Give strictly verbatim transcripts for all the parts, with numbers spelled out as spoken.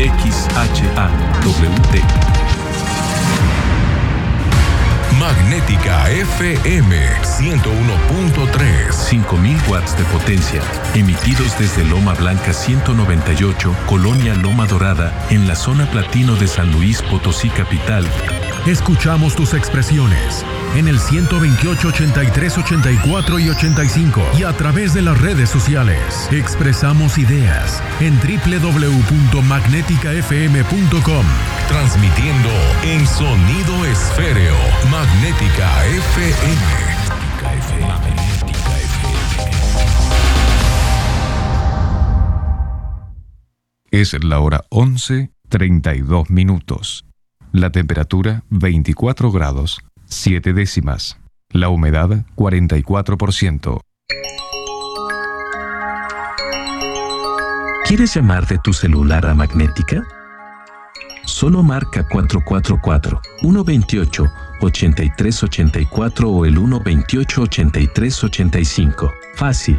X H A W T. Magnética F M ciento uno punto tres. cinco mil watts de potencia, emitidos desde Loma Blanca ciento noventa y ocho, Colonia Loma Dorada, en la zona platino de San Luis Potosí capital. Escuchamos tus expresiones en el ciento veintiocho, ochenta y tres, ochenta y cuatro y ochenta y cinco y a través de las redes sociales. Expresamos ideas en doble u doble u doble u punto magnética f m punto com. Transmitiendo en sonido esféreo. Magnética F M. Magnética F M. Es la hora once, treinta y dos minutos. La temperatura veinticuatro grados, siete décimas. La humedad cuarenta y cuatro por ciento. ¿Quieres llamar de tu celular a Magnética? Solo marca cuatro cuatro cuatro, uno dos ocho, ocho tres ocho cuatro o el uno dos ocho, ocho tres ocho cinco. Fácil.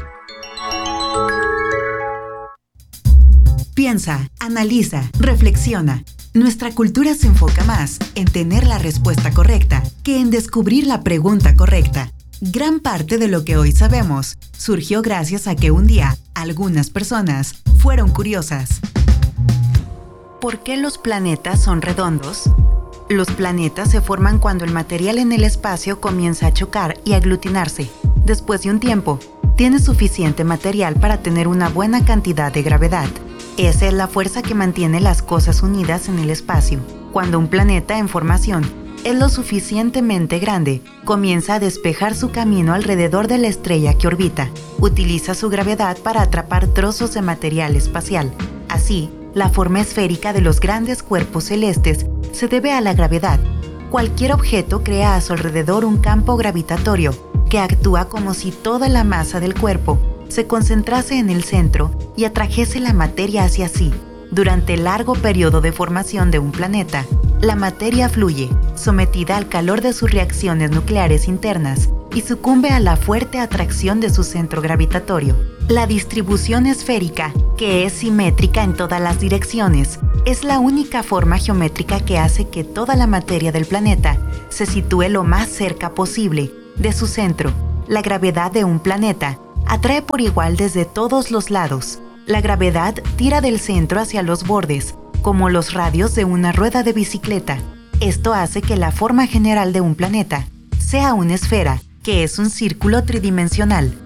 Piensa, analiza, reflexiona. Nuestra cultura se enfoca más en tener la respuesta correcta que en descubrir la pregunta correcta. Gran parte de lo que hoy sabemos surgió gracias a que un día algunas personas fueron curiosas. ¿Por qué los planetas son redondos? Los planetas se forman cuando el material en el espacio comienza a chocar y aglutinarse. Después de un tiempo, tiene suficiente material para tener una buena cantidad de gravedad. Esa es la fuerza que mantiene las cosas unidas en el espacio. Cuando un planeta en formación es lo suficientemente grande, comienza a despejar su camino alrededor de la estrella que orbita. Utiliza su gravedad para atrapar trozos de material espacial. Así, la forma esférica de los grandes cuerpos celestes se debe a la gravedad. Cualquier objeto crea a su alrededor un campo gravitatorio que actúa como si toda la masa del cuerpo se concentrase en el centro y atrajese la materia hacia sí. Durante el largo periodo de formación de un planeta, la materia fluye, sometida al calor de sus reacciones nucleares internas, y sucumbe a la fuerte atracción de su centro gravitatorio. La distribución esférica, que es simétrica en todas las direcciones, es la única forma geométrica que hace que toda la materia del planeta se sitúe lo más cerca posible de su centro. La gravedad de un planeta atrae por igual desde todos los lados. La gravedad tira del centro hacia los bordes, como los radios de una rueda de bicicleta. Esto hace que la forma general de un planeta sea una esfera, que es un círculo tridimensional.